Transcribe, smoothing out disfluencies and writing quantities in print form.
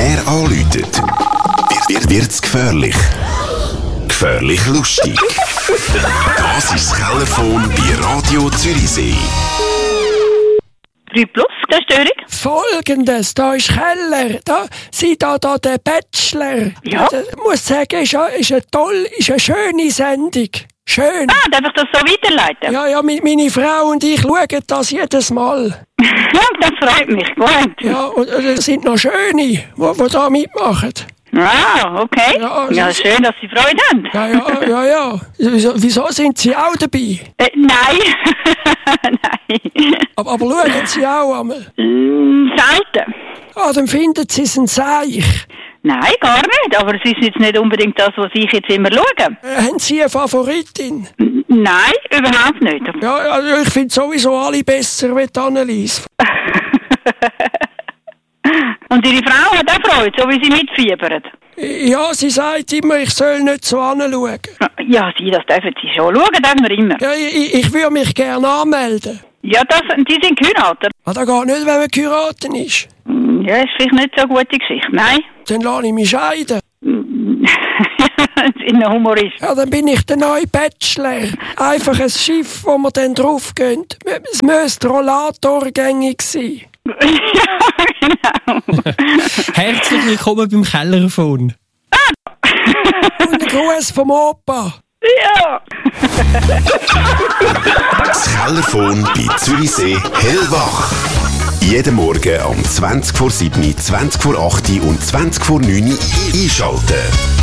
er anläutet, wird's gefährlich. Gefährlich lustig. Das ist das Kellerphone bei Radio Zürichsee. 3 Plus, keine Störung. Folgendes, da ist Keller, da der Bachelor. Ja. Ich muss sagen, ist eine schöne Sendung. Schön. Darf ich das so weiterleiten? Ja, meine Frau und ich schauen das jedes Mal. Ja, das freut mich, gut. Ja, und es sind noch schöne, die da mitmachen. Ah, okay. Ja, schön, dass Sie Freude haben. Ja. Wieso sind Sie auch dabei? Nein. Nein. Aber schauen Sie auch einmal. Selten. Dann finden Sie es ein Seich. Nein, gar nicht. Aber es ist jetzt nicht unbedingt das, was ich jetzt immer schaue. Haben Sie eine Favoritin? Nein, überhaupt nicht. Ja, also ich finde sowieso alle besser wie die Annelies. Und Ihre Frau hat auch Freude, so wie sie mitfiebert? Ja, sie sagt immer, ich soll nicht so anschauen. Ja, das dürfen Sie schon. Schauen dürfen wir immer. Ja, ich würde mich gerne anmelden. Ja, die sind geheiratet. Das geht nicht, wenn man geheiratet ist. Ja, ist vielleicht nicht so eine gute Geschichte. Nein. Dann lasse ich mich scheiden. Das ist ein Humorist. Ja, dann bin ich der neue Bachelor. Einfach ein Schiff, wo wir dann drauf gehen. Es müsste rollatorgängig sein. Ja, genau. Herzlich willkommen beim Kellerphone. Und ein Gruß vom Opa. Ja. Das Kellerphone bei Zürichsee hellwach. Jeden Morgen um 20 vor 7, 20 vor 8 und 20 vor 9 einschalten.